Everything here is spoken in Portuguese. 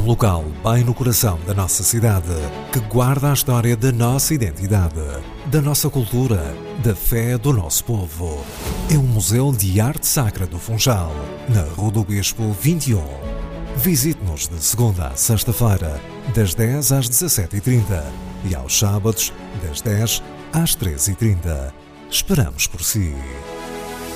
um local bem no coração da nossa cidade, que guarda a história da nossa identidade, da nossa cultura, da fé do nosso povo. É o Museu de Arte Sacra do Funchal, na Rua do Bispo 21. Visite-nos de segunda a sexta-feira, das 10 às 17h30 e aos sábados, das 10 às 13h30. Esperamos por si.